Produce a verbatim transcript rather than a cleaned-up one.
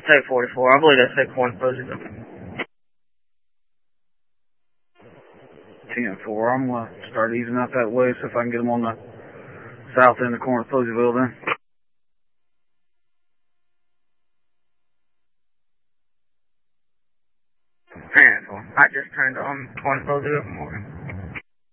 say forty-four. I believe that's say Corn Poseyville. ten four. I'm going to start easing out that way, so if I can get them on the south end of Corn Poseyville then. ten four. I just turned on Corn Poseyville.